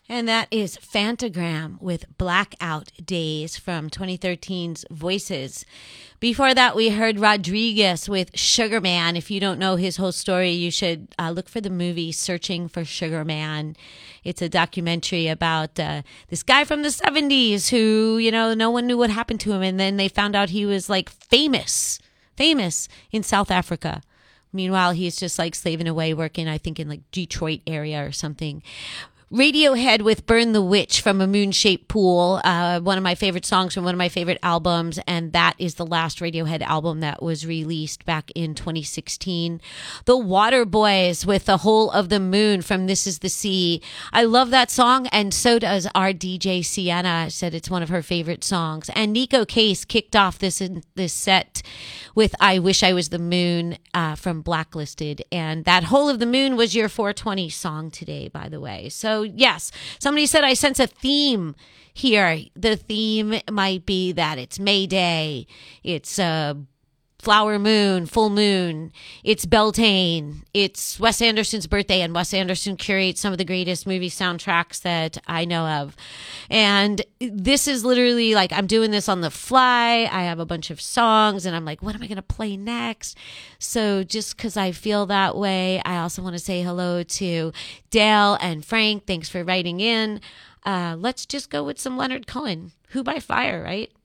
And that is Fantagram with Blackout Days from 2013's Voices. Before that, we heard Rodriguez with Sugar Man. If you don't know his whole story, you should look for the movie Searching for Sugar Man. It's a documentary about this guy from the 70s who, no one knew what happened to him. And then they found out he was like famous in South Africa. Meanwhile, he's just like slaving away, working, I think, in like Detroit area or something. Radiohead with Burn the Witch from A Moon-Shaped Pool, one of my favorite songs from one of my favorite albums, and that is the last Radiohead album that was released back in 2016. The Waterboys with The Hole of the Moon from This Is the Sea. I love that song, and so does our DJ Sienna. Said it's one of her favorite songs. And Nico Case kicked off this set with I Wish I Was the Moon from Blacklisted, and that Hole of the Moon was your 420 song today, by the way. So yes, somebody said I sense a theme here. The theme might be that it's May Day, it's flower moon, full moon, it's Beltane, it's Wes Anderson's birthday, and Wes Anderson curates some of the greatest movie soundtracks that I know of. And this is literally like, I'm doing this on the fly. I have a bunch of songs and I'm like, what am I going to play next? So just because I feel that way, I also want to say hello to Dale and Frank. Thanks for writing in. Let's just go with some Leonard Cohen, Who by Fire, right?